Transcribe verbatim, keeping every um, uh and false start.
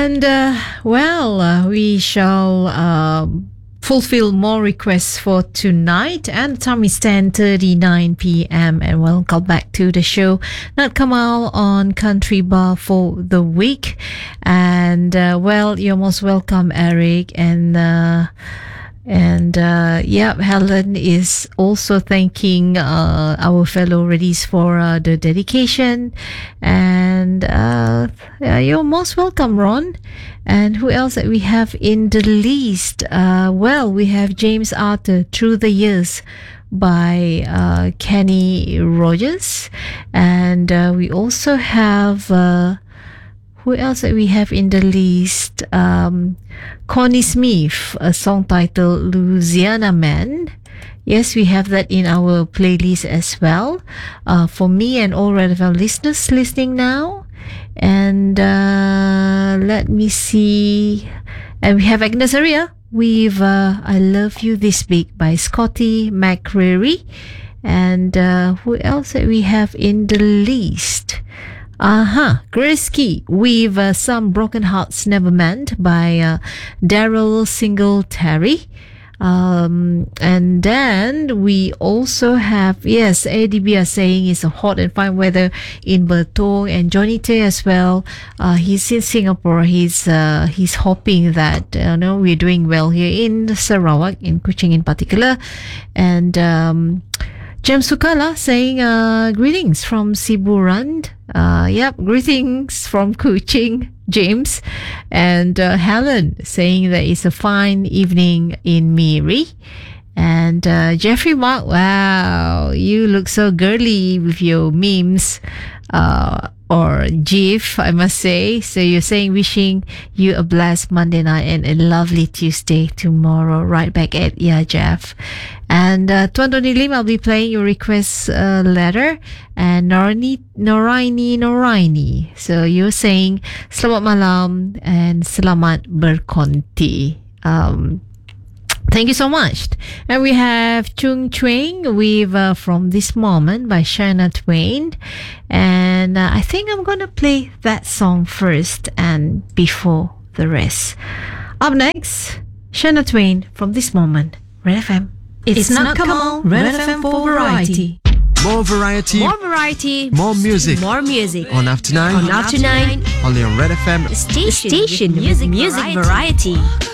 And, uh, well, uh, we shall uh, fulfill more requests for tonight. And the time is ten thirty-nine p.m. And welcome back to the show. Nat Kamal on Country Bar for the week. And, uh, well, you're most welcome, Eric. And, uh, And, uh, yeah, Helen is also thanking uh, our fellow Reddies for uh, the dedication. And uh, yeah, you're most welcome, Ron. And who else that we have in the list? Uh, well, we have James Arthur, Through the Years by uh, Kenny Rogers. And uh, we also have... Uh, Who else that we have in the list? Um, Connie Smith, a song titled Louisiana Man. Yes, we have that in our playlist as well. Uh, for me and all Red F M listeners listening now. And uh, let me see. And we have Agnes Aria with uh, I Love You This Big by Scotty McCreery. And uh, who else that we have in the list? Uh-huh, Grace Key with uh, Some Broken Hearts Never Mend by uh, Daryl Singletary. Um, and then we also have, yes, A D B are saying it's a hot and fine weather in Bertong, and Johnny Tay as well. Uh, he's in Singapore. He's uh, he's hoping that uh, you know, we're doing well here in Sarawak, in Kuching in particular. And um, James Sukala saying uh, greetings from Siburan. Uh, yep, greetings from Kuching, James. And uh, Helen saying that it's a fine evening in Miri. And uh, Jeffrey Mark, wow, you look so girly with your memes uh, or GIF, I must say. So you're saying wishing you a blessed Monday night and a lovely Tuesday tomorrow. Right back at yeah, Jeff. And uh, Tuan Doni Lim, I'll be playing your request uh, letter. And Noraini, Noraini, Noraini. So you're saying selamat malam and selamat berkonti. Um, Thank you so much. And we have Chung Chuang with uh, From This Moment by Shania Twain. And uh, I think I'm going to play that song first and before the rest. Up next, Shania Twain, From This Moment, Red F M. It's, it's not come on, Red F M for variety. More variety. More variety. More music. More music. On After Nine. On After Nine. Only on Red F M. Station, Station with music, music variety. variety.